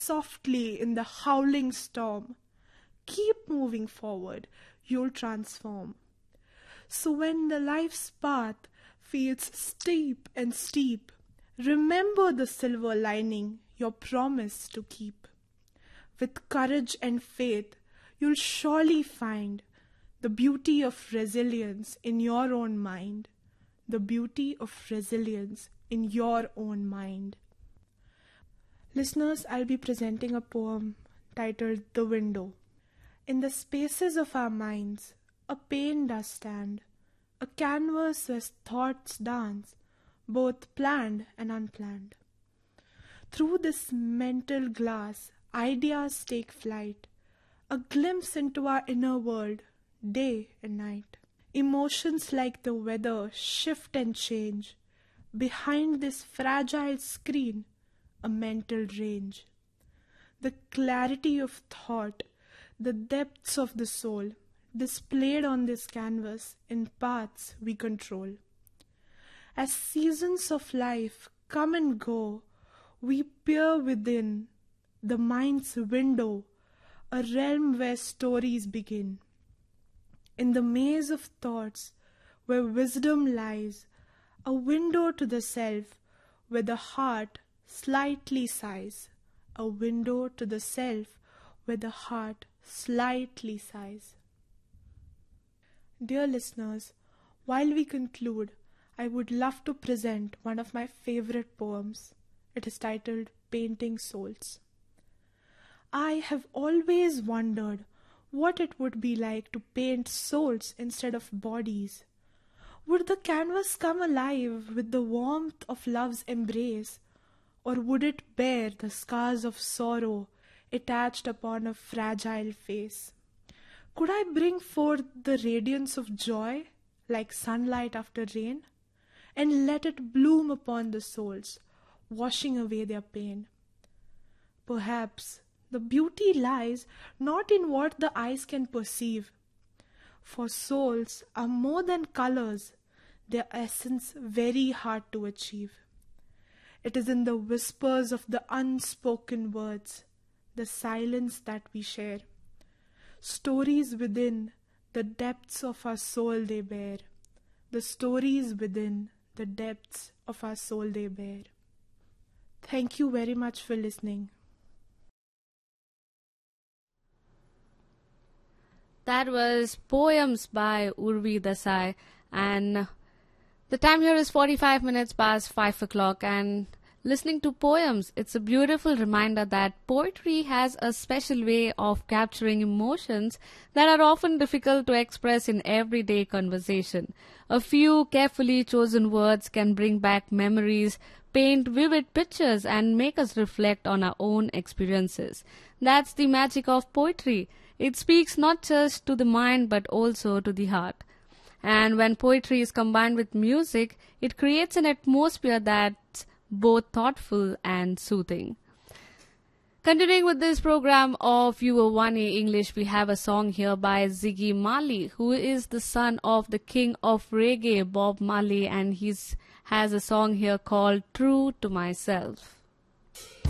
softly in the howling storm. Keep moving forward, you'll transform. So when the life's path feels steep and steep, remember the silver lining, your promise to keep. With courage and faith, you'll surely find the beauty of resilience in your own mind. The beauty of resilience in your own mind. Listeners, I'll be presenting a poem titled The Window. In the spaces of our minds, a pane does stand, a canvas where thoughts dance, both planned and unplanned. Through this mental glass, ideas take flight, a glimpse into our inner world, day and night. Emotions like the weather shift and change. Behind this fragile screen, a mental range. The clarity of thought, the depths of the soul, displayed on this canvas in paths we control. As seasons of life come and go, we peer within the mind's window, a realm where stories begin. In the maze of thoughts where wisdom lies, a window to the self where the heart slightly sighs. A window to the self where the heart slightly sighs. Dear listeners, while we conclude, I would love to present one of my favorite poems. It is titled Painting Souls. I have always wondered what it would be like to paint souls instead of bodies. Would the canvas come alive with the warmth of love's embrace, or would it bear the scars of sorrow attached upon a fragile face? Could I bring forth the radiance of joy like sunlight after rain, and let it bloom upon the souls, washing away their pain? Perhaps the beauty lies not in what the eyes can perceive, for souls are more than colors, their essence very hard to achieve. It is in the whispers of the unspoken words, the silence that we share. Stories within the depths of our soul they bear. The stories within the depths of our soul they bear. Thank you very much for listening. That was Poems by Urvi Desai, and the time here is 45 minutes past 5 o'clock, and listening to poems, it's a beautiful reminder that poetry has a special way of capturing emotions that are often difficult to express in everyday conversation. A few carefully chosen words can bring back memories, paint vivid pictures, and make us reflect on our own experiences. That's the magic of poetry. It speaks not just to the mind but also to the heart. And when poetry is combined with music, it creates an atmosphere that's both thoughtful and soothing. Continuing with this program of UO1A English, we have a song here by Ziggy Marley, who is the son of the king of reggae, Bob Marley, and he has a song here called True to Myself.